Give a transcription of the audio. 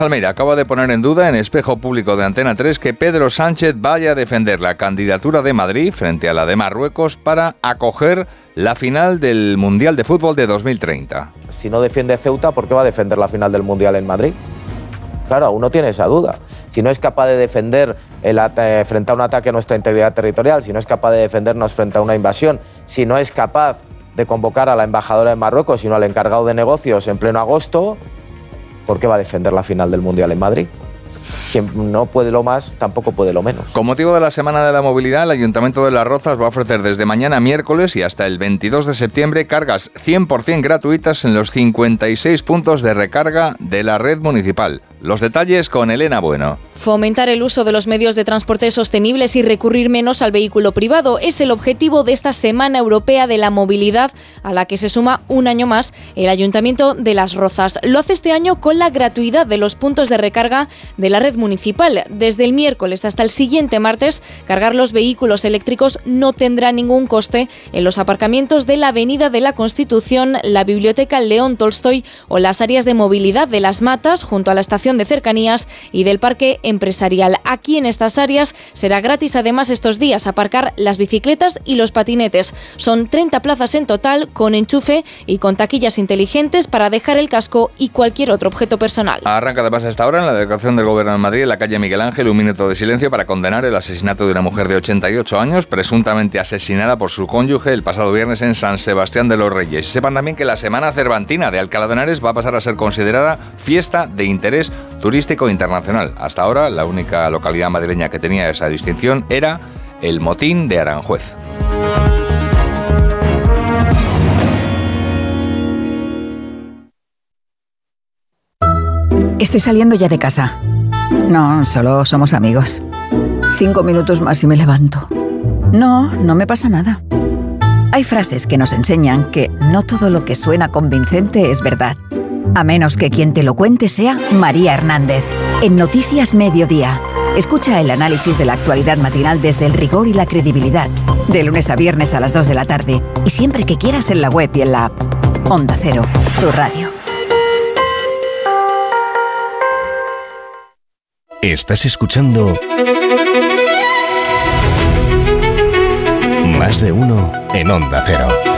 Almeida acaba de poner en duda en espejo público de Antena 3 que Pedro Sánchez vaya a defender la candidatura de Madrid frente a la de Marruecos para acoger la final del Mundial de Fútbol de 2030. Si no defiende Ceuta, ¿por qué va a defender la final del Mundial en Madrid? Claro, uno tiene esa duda. Si no es capaz de defender frente a un ataque a nuestra integridad territorial, si no es capaz de defendernos frente a una invasión, si no es capaz de convocar a la embajadora de Marruecos, sino al encargado de negocios en pleno agosto, ¿por qué va a defender la final del Mundial en Madrid? Quien no puede lo más, tampoco puede lo menos. Con motivo de la Semana de la Movilidad, el Ayuntamiento de Las Rozas va a ofrecer desde mañana miércoles y hasta el 22 de septiembre cargas 100% gratuitas en los 56 puntos de recarga de la red municipal. Los detalles con Elena Bueno. Fomentar el uso de los medios de transporte sostenibles y recurrir menos al vehículo privado es el objetivo de esta Semana Europea de la Movilidad, a la que se suma un año más el Ayuntamiento de Las Rozas. Lo hace este año con la gratuidad de los puntos de recarga de la red municipal. Desde el miércoles hasta el siguiente martes, cargar los vehículos eléctricos no tendrá ningún coste en los aparcamientos de la Avenida de la Constitución, la Biblioteca León Tolstoy o las áreas de movilidad de Las Matas, junto a la estación de cercanías y del parque empresarial. Aquí en estas áreas será gratis además estos días aparcar las bicicletas y los patinetes. Son 30 plazas en total con enchufe y con taquillas inteligentes para dejar el casco y cualquier otro objeto personal. Arranca además a esta hora en la delegación del Gobierno en Madrid, en la calle Miguel Ángel, un minuto de silencio para condenar el asesinato de una mujer de 88 años, presuntamente asesinada por su cónyuge el pasado viernes en San Sebastián de los Reyes. Sepan también que la Semana Cervantina de Alcalá de Henares va a pasar a ser considerada fiesta de interés turístico internacional. Hasta ahora, la única localidad madrileña que tenía esa distinción era el Motín de Aranjuez. Estoy saliendo ya de casa. No, solo somos amigos. 5 minutos más y me levanto. No, no me pasa nada. Hay frases que nos enseñan que no todo lo que suena convincente es verdad. A menos que quien te lo cuente sea María Hernández. En Noticias Mediodía. Escucha el análisis de la actualidad matinal desde el rigor y la credibilidad. De lunes a viernes a las 2 de la tarde. Y siempre que quieras en la web y en la app. Onda Cero, tu radio. Estás escuchando Más de Uno en Onda Cero.